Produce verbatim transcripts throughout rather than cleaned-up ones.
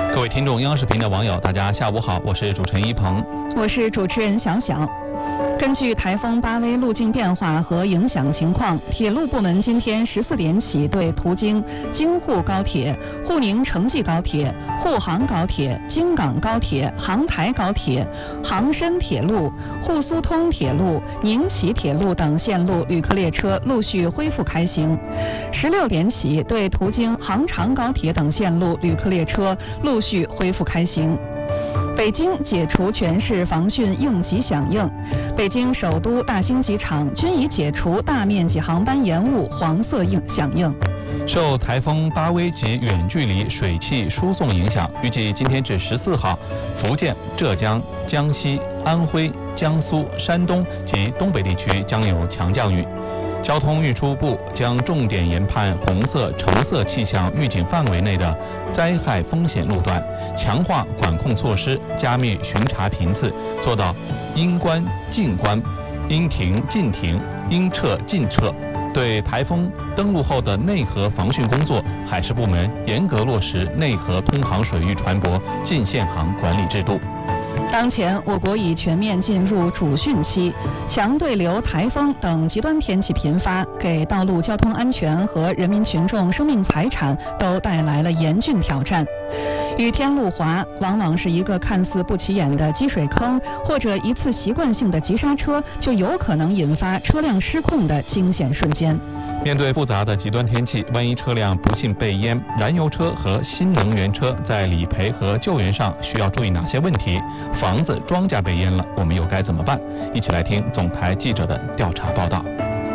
各位听众，央视频的网友，大家下午好，我是主持人一鹏， 我是主持人小小。根据台风巴威路径变化和影响情况，铁路部门今天十四点起对途经京沪高铁、沪宁城际高铁、沪杭高铁、京港高铁、杭台高铁、杭深铁路、沪苏通铁路、宁齐铁路等线路旅客列车陆续恢复开行。十六点起对途经杭长高铁等线路旅客列车陆续恢复开行。北京解除全市防汛应急响应，北京首都大兴机场均已解除大面积航班延误黄色应响应。 受台风巴威及远距离水汽输送影响，预计今天至十四号，福建、浙江、江西、安徽、江苏、山东及东北地区将有强降雨。交通运输部将重点研判红色、橙色气象预警范围内的灾害风险路段，强化管控措施，加密巡查频次，做到应关尽关、应停尽停、应撤尽撤。对台风登陆后的内河防汛工作，海事部门严格落实内河通航水域船舶禁限航管理制度。 当前，我国已全面进入主汛期，强对流、台风等极端天气频发，给道路交通安全和人民群众生命财产都带来了严峻挑战。雨天路滑，往往是一个看似不起眼的积水坑，或者一次习惯性的急刹车，就有可能引发车辆失控的惊险瞬间。 面对复杂的极端天气，万一车辆不幸被淹，燃油车和新能源车在理赔和救援上需要注意哪些问题？房子、庄稼被淹了，我们又该怎么办？一起来听总台记者的调查报道。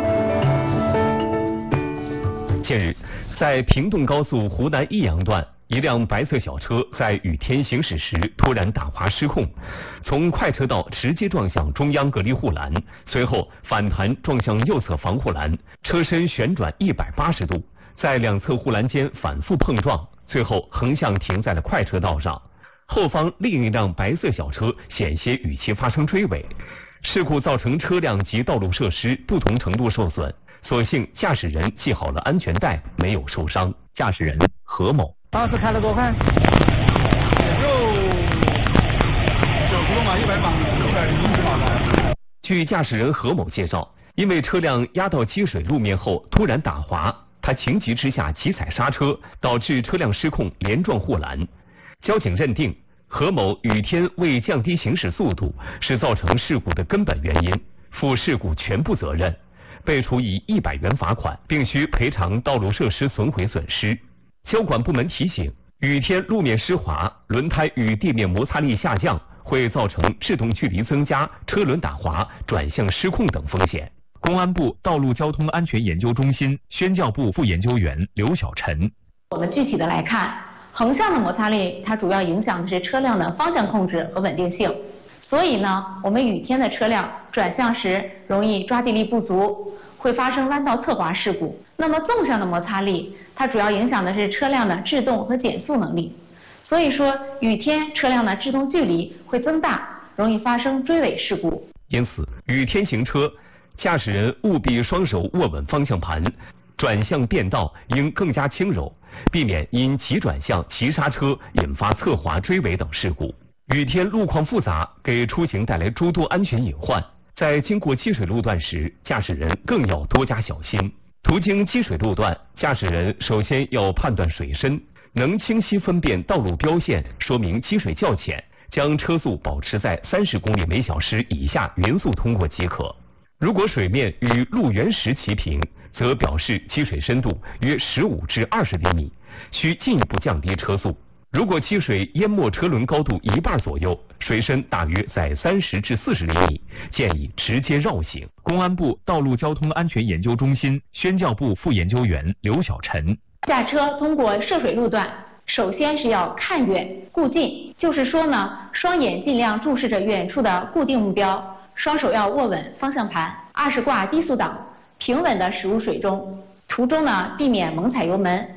近日，在平洞高速湖南益阳段，一辆白色小车在雨天行驶时突然打滑失控，从快车道直接撞向中央隔离护栏，随后反弹撞向右侧防护栏，车身旋转一百八十度，在两侧护栏间反复碰撞，最后横向停在了快车道上。后方另一辆白色小车险些与其发生追尾，事故造成车辆及道路设施不同程度受损，所幸驾驶人系好了安全带，没有受伤。驾驶人何某。 当时开了多快？也就九十多码，一百码，一百零十码吧。 据驾驶人何某介绍，因为车辆压到积水路面后突然打滑，他情急之下急踩刹车，导致车辆失控连撞护栏。交警认定何某雨天未降低行驶速度是造成事故的根本原因，负事故全部责任，被处以一百元罚款，并需赔偿道路设施损毁损失。交管部门提醒，雨天路面湿滑，轮胎与地面摩擦力下降，会造成制动距离增加、车轮打滑、转向失控等风险。公安部道路交通安全研究中心宣教部副研究员刘晓晨。 我们具体的来看，横向的摩擦力它主要影响的是车辆的方向控制和稳定性，所以呢，我们雨天的车辆转向时容易抓地力不足，会发生弯道侧滑事故。那么纵向的摩擦力，它主要影响的是车辆的制动和减速能力，所以说雨天车辆的制动距离会增大，容易发生追尾事故。 因此，雨天行车，驾驶人务必双手握稳方向盘，转向变道应更加轻柔，避免因急转向、急刹车引发侧滑、追尾等事故。雨天路况复杂，给出行带来诸多安全隐患，在经过积水路段时，驾驶人更要多加小心。途经积水路段，驾驶人首先要判断水深，能清晰分辨道路标线，说明积水较浅，将车速保持在三十公里每小时以下匀速通过即可。如果水面与路缘石齐平，则表示积水深度约十五至二十厘米，需进一步降低车速。如果积水淹没车轮高度一半左右，水深大约在三十至四十厘米，建议直接绕行。公安部道路交通安全研究中心宣教部副研究员刘晓晨。 驾车通过涉水路段，首先是要看远顾近，就是说呢，双眼尽量注视着远处的固定目标，双手要握稳方向盘，二是挂低速档，平稳的驶入水中，途中呢避免猛踩油门，